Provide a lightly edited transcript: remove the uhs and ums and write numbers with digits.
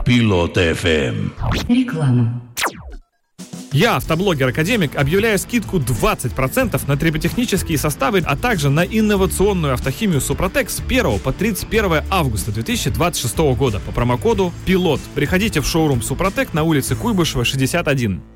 Пилот FM. Реклама. Я, автоблогер-академик, объявляю скидку 20% на триботехнические составы, а также на инновационную автохимию Супротек с 1 по 31 августа 2026 года по промокоду ПИЛОТ. Приходите в шоурум Супротек на улице Куйбышева, 61.